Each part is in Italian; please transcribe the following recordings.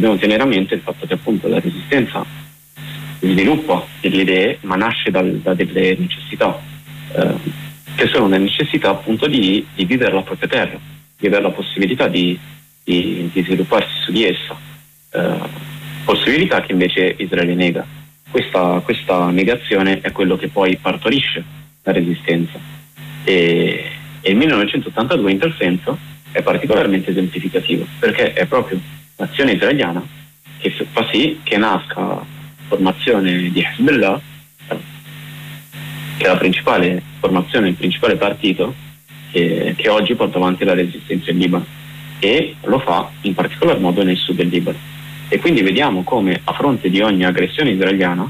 Dobbiamo tenere a mente il fatto che appunto la resistenza sviluppa delle idee, ma nasce da delle necessità, che sono una necessità appunto di vivere la propria terra, di avere la possibilità di svilupparsi su di essa, possibilità che invece Israele nega. Questa negazione è quello che poi partorisce la resistenza, e il 1982 in tal senso è particolarmente esemplificativo, perché è proprio l'azione israeliana che fa sì che nasca la formazione di Hezbollah, che è la principale formazione, il principale partito che oggi porta avanti la resistenza in Libano, e lo fa in particolar modo nel sud del Libano. E quindi vediamo come a fronte di ogni aggressione israeliana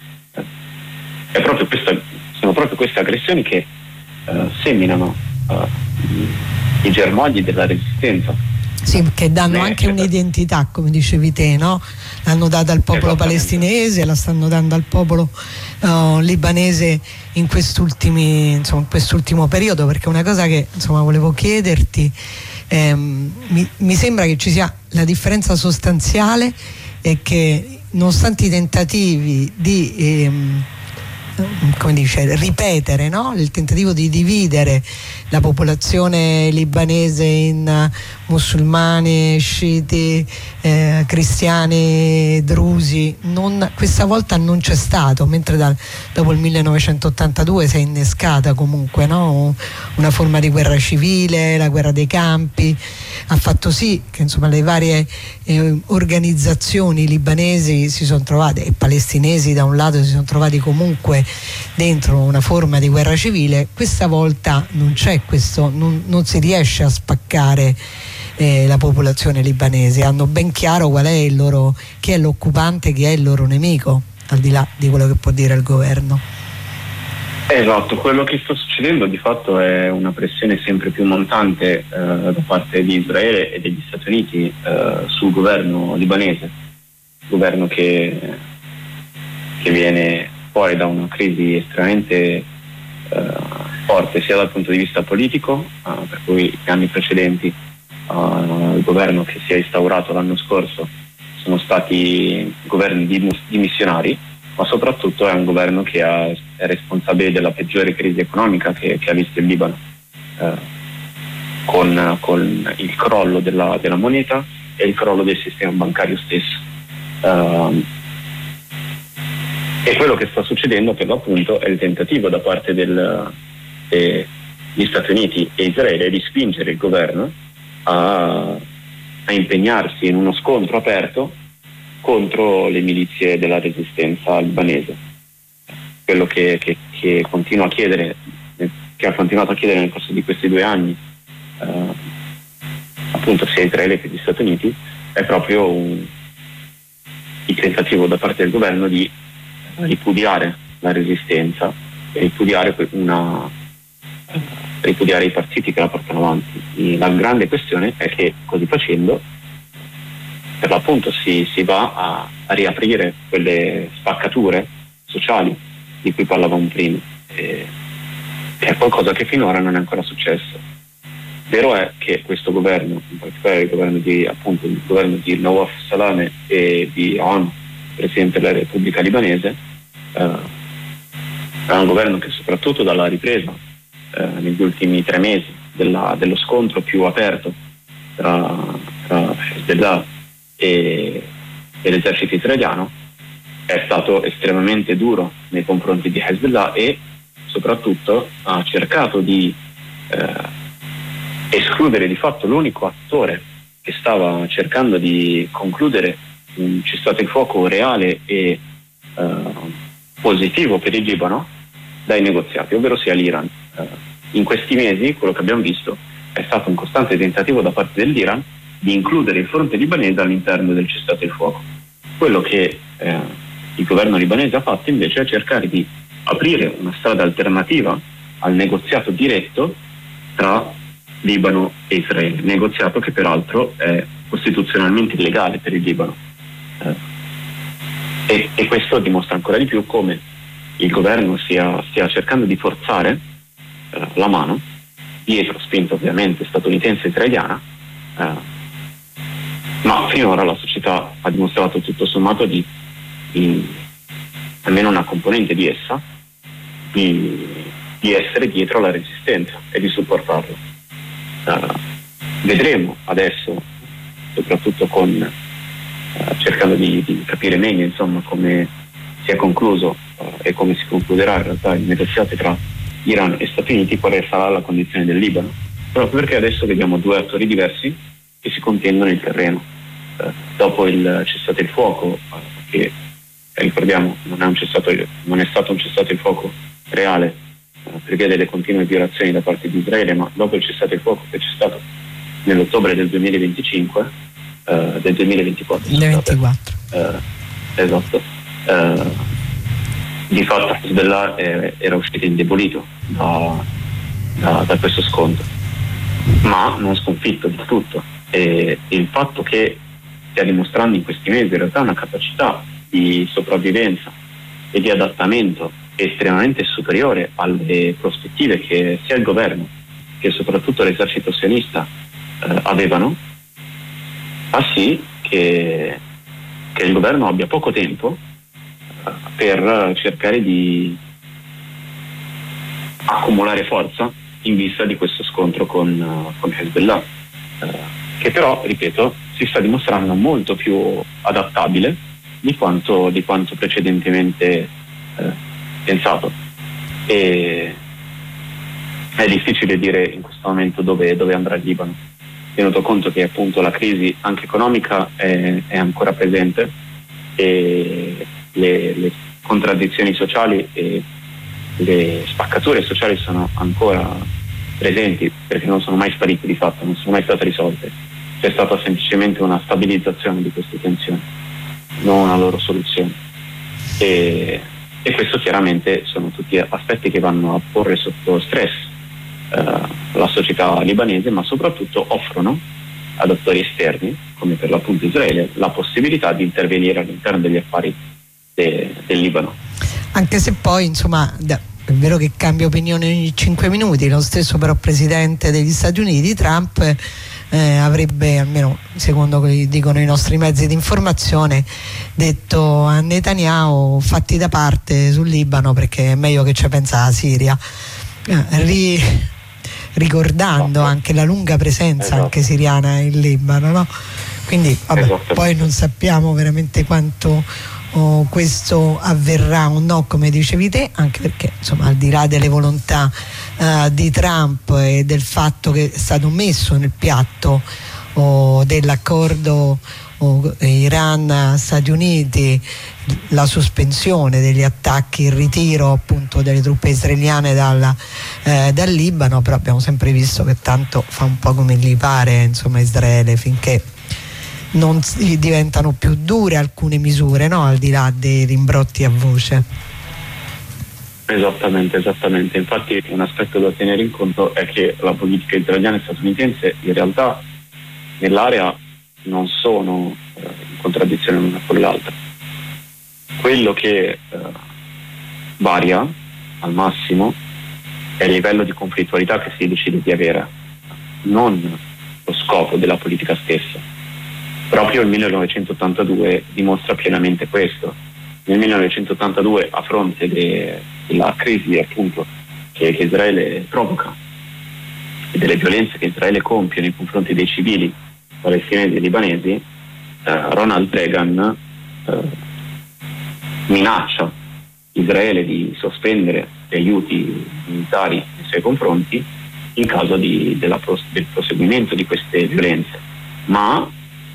sono proprio queste aggressioni che seminano i germogli della resistenza. Sì, che danno anche un'identità, come dicevi te, no? L'hanno data al popolo palestinese, la stanno dando al popolo libanese in quest'ultimo periodo, perché una cosa che volevo chiederti, mi sembra che ci sia la differenza sostanziale, è che nonostante i tentativi di ripetere, no? Il tentativo di dividere la popolazione libanese in musulmani, sciiti, cristiani, drusi, questa volta non c'è stato, mentre dopo il 1982 si è innescata comunque, no? Una forma di guerra civile, la guerra dei campi, ha fatto sì che le varie organizzazioni libanesi si sono trovate, e palestinesi da un lato, si sono trovati comunque dentro una forma di guerra civile. Questa volta non c'è questo, non si riesce a spaccare la popolazione libanese, hanno ben chiaro qual è chi è l'occupante, chi è il loro nemico, al di là di quello che può dire il governo. Esatto, quello che sta succedendo di fatto è una pressione sempre più montante da parte di Israele e degli Stati Uniti sul governo libanese, governo che viene poi da una crisi estremamente forte sia dal punto di vista politico, per cui gli anni precedenti il governo che si è instaurato l'anno scorso sono stati governi di missionari, ma soprattutto è un governo che è responsabile della peggiore crisi economica che ha visto il Libano, con il crollo della moneta e il crollo del sistema bancario stesso. E quello che sta succedendo per l'appunto è il tentativo da parte degli Stati Uniti e Israele di spingere il governo a impegnarsi in uno scontro aperto contro le milizie della resistenza libanese. Quello che continua a chiedere, che ha continuato a chiedere nel corso di questi 2 anni appunto sia Israele che gli Stati Uniti, è proprio il tentativo da parte del governo di ripudiare la resistenza, ripudiare i partiti che la portano avanti. La grande questione è che così facendo per l'appunto si va a riaprire quelle spaccature sociali di cui parlavamo prima, e è qualcosa che finora non è ancora successo. Vero è che questo governo, in particolare il governo di Nawaf Salameh e di Aoun, presidente della Repubblica Libanese, è un governo che soprattutto dalla ripresa negli ultimi 3 mesi dello scontro più aperto tra Hezbollah e l'esercito israeliano è stato estremamente duro nei confronti di Hezbollah, e soprattutto ha cercato di escludere di fatto l'unico attore che stava cercando di concludere un cessate il fuoco reale e positivo per il Libano dai negoziati, ovvero sia l'Iran. In questi mesi quello che abbiamo visto è stato un costante tentativo da parte dell'Iran di includere il fronte libanese all'interno del cessate il fuoco. Quello che il governo libanese ha fatto invece è cercare di aprire una strada alternativa al negoziato diretto tra Libano e Israele, negoziato che peraltro è costituzionalmente illegale per il Libano, e questo dimostra ancora di più come il governo stia cercando di forzare la mano, dietro spinta ovviamente statunitense e israeliana, ma finora la società ha dimostrato tutto sommato di almeno una componente di essa, di essere dietro alla resistenza e di supportarla. Vedremo adesso, soprattutto cercando di capire meglio insomma come si è concluso e come si concluderà in realtà il negoziato tra Iran e Stati Uniti, quale sarà la condizione del Libano, proprio perché adesso vediamo due attori diversi che si contendono il terreno. Dopo il cessate il fuoco, che ricordiamo non è stato un cessate il fuoco reale per via delle continue violazioni da parte di Israele, ma dopo il cessate il fuoco che c'è stato nell'ottobre del 2024, esatto, di fatto Hezbollah era uscito indebolito da questo scontro, ma non sconfitto del tutto, e il fatto che stia dimostrando in questi mesi in realtà una capacità di sopravvivenza e di adattamento estremamente superiore alle prospettive che sia il governo che soprattutto l'esercito sionista avevano, fa sì che il governo abbia poco tempo per cercare di accumulare forza in vista di questo scontro con Hezbollah, che però, ripeto, si sta dimostrando molto più adattabile di quanto precedentemente pensato, e è difficile dire in questo momento dove andrà il Libano, tenuto conto che appunto la crisi anche economica è ancora presente e le contraddizioni sociali e le spaccature sociali sono ancora presenti, perché non sono mai sparite di fatto, non sono mai state risolte. C'è stata semplicemente una stabilizzazione di queste tensioni, non una loro soluzione, e questo chiaramente sono tutti aspetti che vanno a porre sotto stress la società libanese, ma soprattutto offrono ad attori esterni, come per l'appunto Israele, la possibilità di intervenire all'interno degli affari del Libano. Anche se poi insomma è vero che cambia opinione ogni 5 minuti, lo stesso però presidente degli Stati Uniti, Trump, avrebbe, almeno secondo quello che dicono i nostri mezzi di informazione, detto a Netanyahu: fatti da parte sul Libano perché è meglio che ci pensa la Siria, ricordando anche la lunga presenza anche siriana in Libano, no? Quindi vabbè, poi non sappiamo veramente quanto questo avverrà o no, come dicevi te, anche perché insomma al di là delle volontà di Trump e del fatto che è stato messo nel piatto dell'accordo Iran-Stati Uniti la sospensione degli attacchi, il ritiro appunto delle truppe israeliane dal Libano, però abbiamo sempre visto che tanto fa un po' come gli pare, insomma, Israele, finché non diventano più dure alcune misure, no? Al di là dei rimbrotti a voce. Esattamente. Infatti un aspetto da tenere in conto è che la politica israeliana e statunitense in realtà nell'area non sono in contraddizione l'una con l'altra. Quello che varia al massimo è il livello di conflittualità che si decide di avere, non lo scopo della politica stessa. Proprio il 1982 dimostra pienamente questo. Nel 1982, a fronte della crisi appunto che Israele provoca e delle violenze che Israele compie nei confronti dei civili palestinesi e libanesi, Ronald Reagan minaccia Israele di sospendere gli aiuti militari nei suoi confronti in caso del proseguimento di queste violenze, ma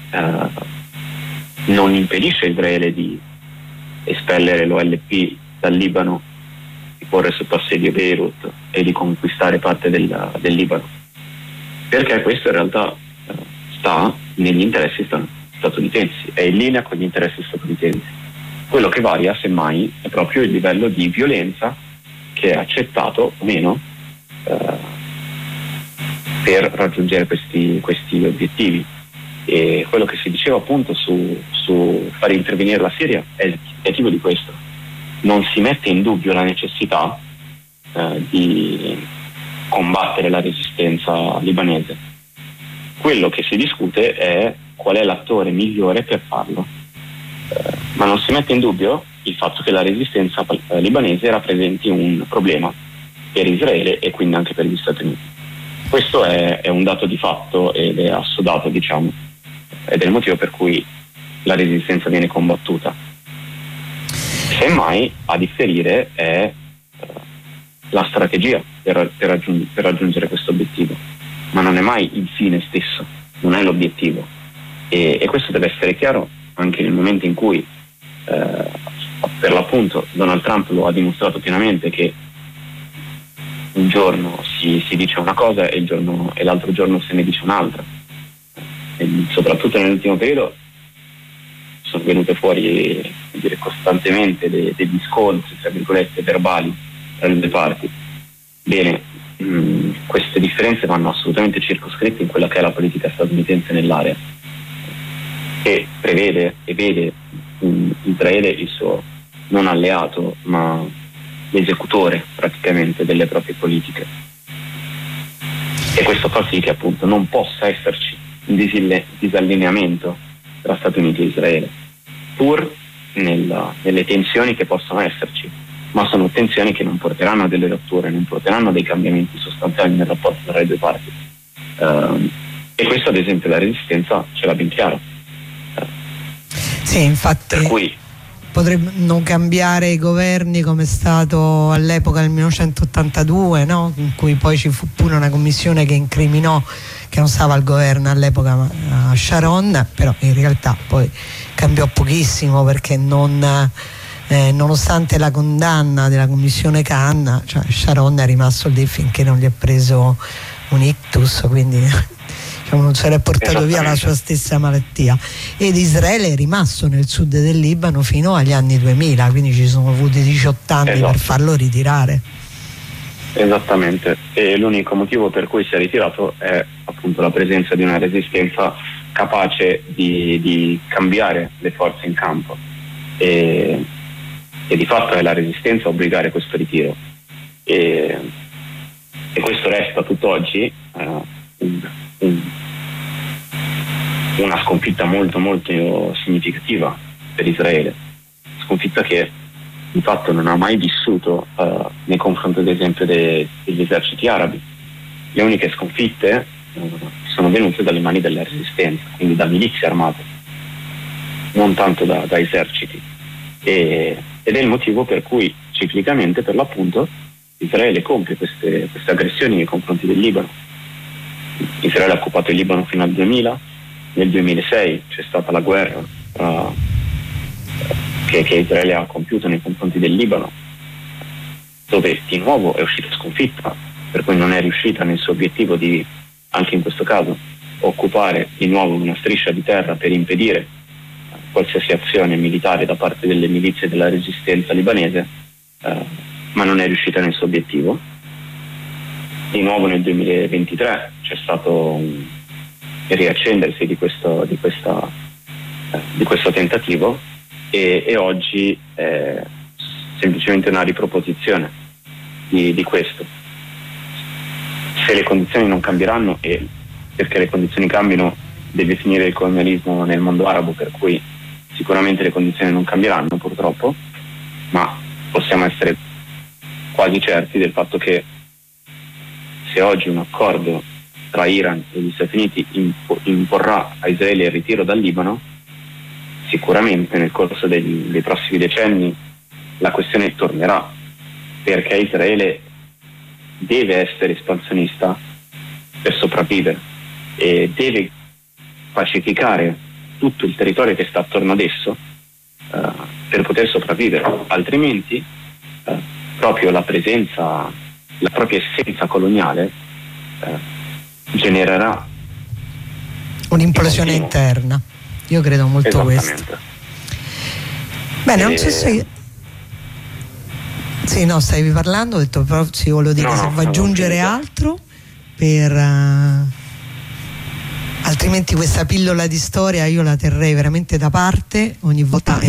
non impedisce a Israele di espellere l'OLP dal Libano, di porre sotto assedio Beirut e di conquistare parte del Libano, perché questo in realtà sta negli interessi statunitensi, è in linea con gli interessi statunitensi. Quello che varia semmai è proprio il livello di violenza che è accettato o meno per raggiungere questi obiettivi. E quello che si diceva appunto su fare intervenire la Siria è il significativo di questo. Non si mette in dubbio la necessità di combattere la resistenza libanese. Quello che si discute è qual è l'attore migliore per farlo. Ma non si mette in dubbio il fatto che la resistenza libanese rappresenti un problema per Israele e quindi anche per gli Stati Uniti. Questo è un dato di fatto ed è assodato, diciamo, ed è il motivo per cui la resistenza viene combattuta. Semmai a differire è la strategia per raggiungere questo obiettivo, ma non è mai il fine stesso, non è l'obiettivo, e questo deve essere chiaro anche nel momento in cui per l'appunto Donald Trump lo ha dimostrato pienamente, che un giorno si dice una cosa e l'altro giorno se ne dice un'altra, e soprattutto nell'ultimo periodo sono venute fuori, dire, costantemente degli scontri, tra virgolette, verbali tra le due parti. Bene, queste differenze vanno assolutamente circoscritte in quella che è la politica statunitense nell'area, che prevede e vede Israele il suo non alleato ma l'esecutore praticamente delle proprie politiche, e questo fa sì che appunto non possa esserci un disallineamento tra Stati Uniti e Israele, pur nelle tensioni che possono esserci, ma sono tensioni che non porteranno a delle rotture, non porteranno a dei cambiamenti sostanziali nel rapporto tra le due parti, e questo ad esempio la resistenza ce l'ha ben chiaro. Sì, infatti per cui potrebbero cambiare i governi, come è stato all'epoca del 1982, no? In cui poi ci fu pure una commissione che incriminò, che non stava al governo all'epoca, ma Sharon, però in realtà poi cambiò pochissimo, perché nonostante la condanna della commissione Khan, cioè Sharon è rimasto lì finché non gli è preso un ictus, quindi non se l'è portato via la sua stessa malattia, ed Israele è rimasto nel sud del Libano fino agli anni 2000, quindi ci sono voluti 18 anni per farlo ritirare. Esattamente, e l'unico motivo per cui si è ritirato è appunto la presenza di una resistenza capace di cambiare le forze in campo, e di fatto è la resistenza a obbligare questo ritiro, e questo resta tutt'oggi una sconfitta molto molto significativa per Israele, sconfitta che di fatto non ha mai vissuto nei confronti ad esempio degli eserciti arabi. Le uniche sconfitte sono venute dalle mani della resistenza, quindi da milizie armate, non tanto da eserciti, ed è il motivo per cui ciclicamente, per l'appunto, Israele compie queste aggressioni nei confronti del Libano. Israele ha occupato il Libano fino al 2000, nel 2006 c'è stata la guerra che Israele ha compiuto nei confronti del Libano, dove di nuovo è uscita sconfitta, per cui non è riuscita nel suo obiettivo di, anche in questo caso, occupare di nuovo una striscia di terra per impedire qualsiasi azione militare da parte delle milizie della resistenza libanese, ma non è riuscita nel suo obiettivo. Di nuovo nel 2023 c'è stato il riaccendersi di questo tentativo, e oggi è semplicemente una riproposizione di questo. Se le condizioni non cambieranno, e perché le condizioni cambino deve finire il colonialismo nel mondo arabo, per cui sicuramente le condizioni non cambieranno purtroppo, ma possiamo essere quasi certi del fatto che se oggi un accordo tra Iran e gli Stati Uniti imporrà a Israele il ritiro dal Libano, sicuramente nel corso dei prossimi decenni la questione tornerà, perché Israele deve essere espansionista per sopravvivere e deve pacificare tutto il territorio che sta attorno ad esso per poter sopravvivere, altrimenti proprio la presenza, la propria essenza coloniale genererà un'implosione interna. Io credo molto questo. Bene, non so se sì, no, stavi parlando, ho detto, però sì, volevo dire se vuoi aggiungere altro per altrimenti questa pillola di storia io la terrei veramente da parte ogni volta,